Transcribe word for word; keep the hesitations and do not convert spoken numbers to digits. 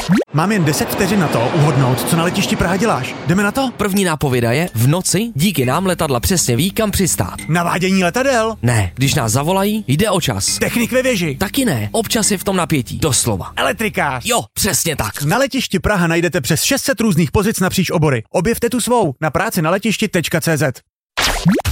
Mám jen deset vteřin na to uhodnout, co na letišti Praha děláš. Jdeme na to? První nápověda je, v noci díky nám letadla přesně ví, kam přistát. Navádění letadel? Ne, když nás zavolají, jde o čas. Technik ve věži? Taky ne, občas je v tom napětí, doslova. Elektrikář? Jo, přesně tak. Na letišti Praha najdete přes šest set různých pozic napříč obory. Objevte tu svou na práci na letišti tečka cé zet.